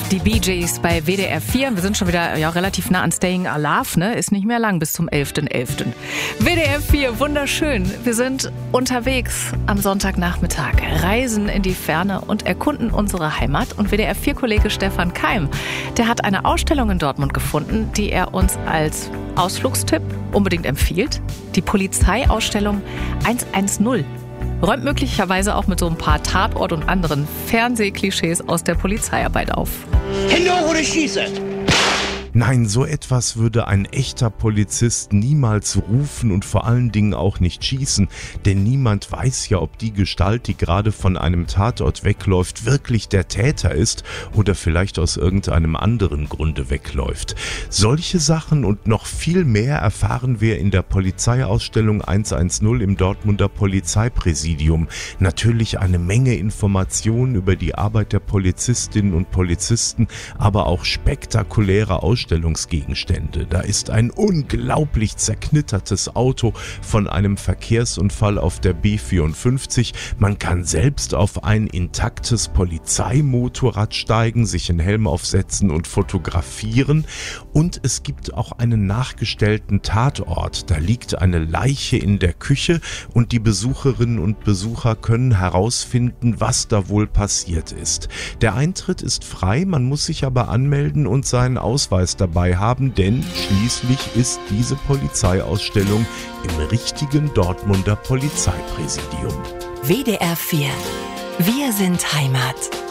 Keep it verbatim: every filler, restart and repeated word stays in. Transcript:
Die Bee Gees bei W D R vier. Wir sind schon wieder ja, relativ nah an Staying Alive, ne? Ist nicht mehr lang bis zum elften elften W D R vier, wunderschön. Wir sind unterwegs am Sonntagnachmittag, reisen in die Ferne und erkunden unsere Heimat. Und W D R vier-Kollege Stefan Keim, der hat eine Ausstellung in Dortmund gefunden, die er uns als Ausflugstipp unbedingt empfiehlt. Die Polizeiausstellung hundertzehn. Räumt möglicherweise auch mit so ein paar Tatort- und anderen Fernsehklischees aus der Polizeiarbeit auf. Hände hoch oder ich schieße! Nein, so etwas würde ein echter Polizist niemals rufen und vor allen Dingen auch nicht schießen, denn niemand weiß ja, ob die Gestalt, die gerade von einem Tatort wegläuft, wirklich der Täter ist oder vielleicht aus irgendeinem anderen Grunde wegläuft. Solche Sachen und noch viel mehr erfahren wir in der Polizeiausstellung hundertzehn im Dortmunder Polizeipräsidium. Natürlich eine Menge Informationen über die Arbeit der Polizistinnen und Polizisten, aber auch spektakuläre Ausstellungen. Ausstellungsgegenstände. Da ist ein unglaublich zerknittertes Auto von einem Verkehrsunfall auf der B vierundfünfzig. Man kann selbst auf ein intaktes Polizeimotorrad steigen, sich einen Helm aufsetzen und fotografieren. Und es gibt auch einen nachgestellten Tatort. Da liegt eine Leiche in der Küche und die Besucherinnen und Besucher können herausfinden, was da wohl passiert ist. Der Eintritt ist frei, man muss sich aber anmelden und seinen Ausweis dabei haben, denn schließlich ist diese Polizeiausstellung im richtigen Dortmunder Polizeipräsidium. W D R vier. Wir sind Heimat.